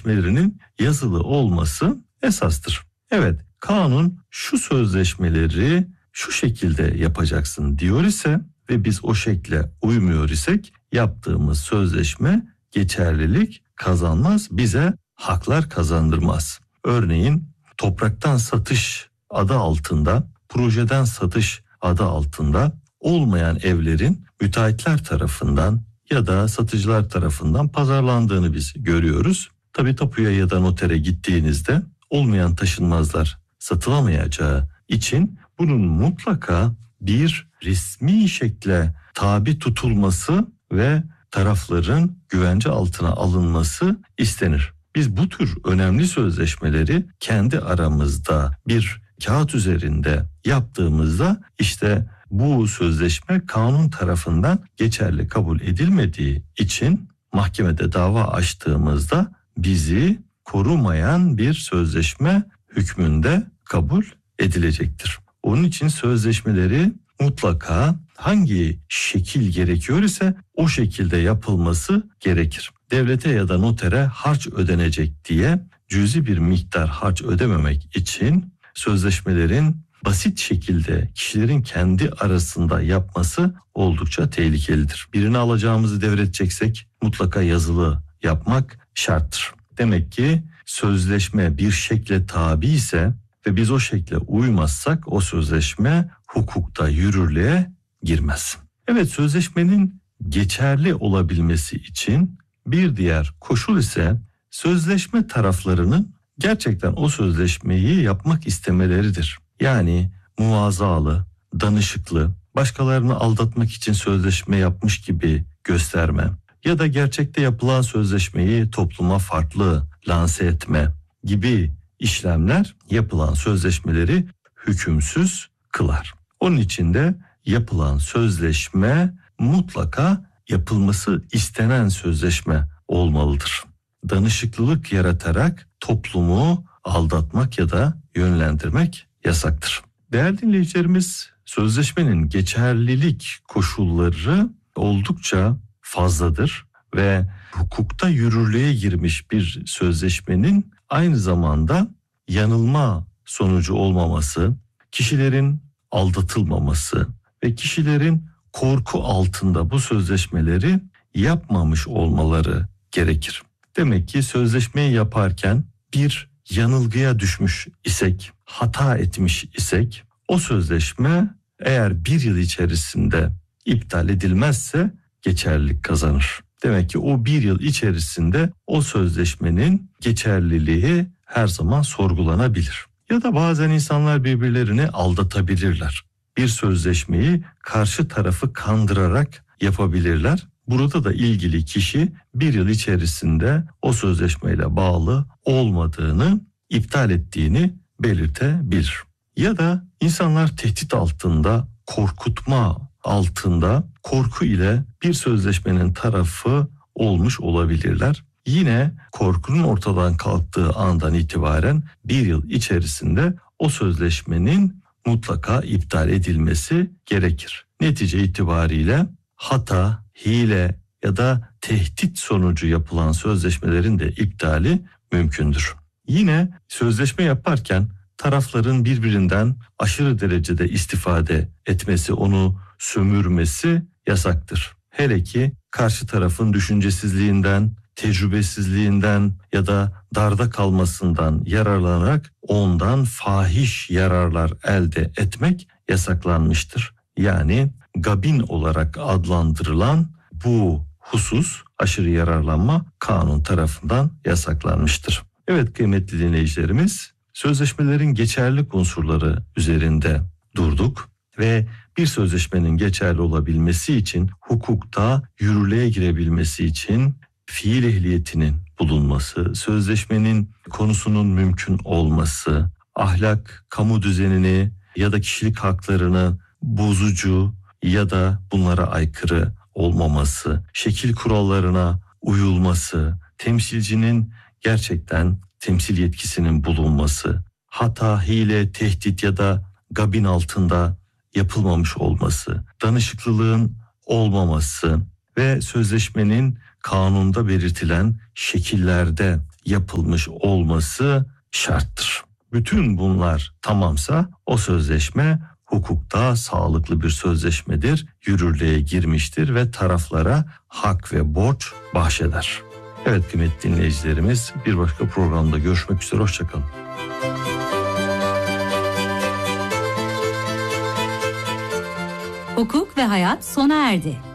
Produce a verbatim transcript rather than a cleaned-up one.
sözleşmelerinin yazılı olması esastır. Evet, kanun şu sözleşmeleri şu şekilde yapacaksın diyor ise ve biz o şekle uymuyor isek yaptığımız sözleşme geçerlilik kazanmaz, bize haklar kazandırmaz. Örneğin topraktan satış adı altında, projeden satış adı altında olmayan evlerin müteahhitler tarafından ya da satıcılar tarafından pazarlandığını biz görüyoruz. Tabii tapuya ya da notere gittiğinizde olmayan taşınmazlar satılamayacağı için bunun mutlaka bir resmi şekle tabi tutulması ve tarafların güvence altına alınması istenir. Biz bu tür önemli sözleşmeleri kendi aramızda bir kağıt üzerinde yaptığımızda işte bu sözleşme kanun tarafından geçerli kabul edilmediği için mahkemede dava açtığımızda bizi korumayan bir sözleşme hükmünde kabul edilecektir. Onun için sözleşmeleri mutlaka hangi şekil gerekiyor ise o şekilde yapılması gerekir. Devlete ya da notere harç ödenecek diye cüzi bir miktar harç ödememek için sözleşmelerin basit şekilde kişilerin kendi arasında yapması oldukça tehlikelidir. Birini alacağımızı devredeceksek mutlaka yazılı yapmak şarttır. Demek ki sözleşme bir şekle tabi ise ve biz o şekle uymazsak o sözleşme hukukta yürürlüğe girmez. Evet, sözleşmenin geçerli olabilmesi için bir diğer koşul ise sözleşme taraflarının gerçekten o sözleşmeyi yapmak istemeleridir. Yani muvazalı, danışıklı, başkalarını aldatmak için sözleşme yapmış gibi gösterme ya da gerçekte yapılan sözleşmeyi topluma farklı lanse etme gibi işlemler yapılan sözleşmeleri hükümsüz kılar. Onun için de yapılan sözleşme mutlaka yapılması istenen sözleşme olmalıdır. Danışıklılık yaratarak toplumu aldatmak ya da yönlendirmek yasaktır. Değerli dinleyicilerimiz, sözleşmenin geçerlilik koşulları oldukça fazladır ve hukukta yürürlüğe girmiş bir sözleşmenin aynı zamanda yanılma sonucu olmaması, kişilerin aldatılmaması ve kişilerin korku altında bu sözleşmeleri yapmamış olmaları gerekir. Demek ki sözleşmeyi yaparken bir yanılgıya düşmüş isek, hata etmiş isek o sözleşme eğer bir yıl içerisinde iptal edilmezse geçerlilik kazanır. Demek ki o bir yıl içerisinde o sözleşmenin geçerliliği her zaman sorgulanabilir. Ya da bazen insanlar birbirlerini aldatabilirler. Bir sözleşmeyi karşı tarafı kandırarak yapabilirler. Burada da ilgili kişi bir yıl içerisinde o sözleşmeyle bağlı olmadığını, iptal ettiğini belirtebilir. Ya da insanlar tehdit altında, korkutma altında korku ile bir sözleşmenin tarafı olmuş olabilirler. Yine korkunun ortadan kalktığı andan itibaren bir yıl içerisinde o sözleşmenin mutlaka iptal edilmesi gerekir. Netice itibariyle hata, hile ya da tehdit sonucu yapılan sözleşmelerin de iptali mümkündür. Yine sözleşme yaparken tarafların birbirinden aşırı derecede istifade etmesi, onu sömürmesi yasaktır. Hele ki karşı tarafın düşüncesizliğinden, tecrübesizliğinden ya da darda kalmasından yararlanarak ondan fahiş yararlar elde etmek yasaklanmıştır. Yani gabin olarak adlandırılan bu husus, aşırı yararlanma, kanun tarafından yasaklanmıştır. Evet kıymetli dinleyicilerimiz, sözleşmelerin geçerlilik unsurları üzerinde durduk ve bir sözleşmenin geçerli olabilmesi için, hukukta yürürlüğe girebilmesi için fiil ehliyetinin bulunması, sözleşmenin konusunun mümkün olması, ahlak, kamu düzenini ya da kişilik haklarını bozucu ya da bunlara aykırı olmaması, şekil kurallarına uyulması, temsilcinin gerçekten temsil yetkisinin bulunması, hata, hile, tehdit ya da gabin altında yapılmamış olması, danışıklılığın olmaması ve sözleşmenin kanunda belirtilen şekillerde yapılmış olması şarttır. Bütün bunlar tamamsa o sözleşme hukukta sağlıklı bir sözleşmedir, yürürlüğe girmiştir ve taraflara hak ve borç bahşeder. Evet kıymetli dinleyicilerimiz, bir başka programda görüşmek üzere, hoşçakalın. Hukuk ve hayat sona erdi.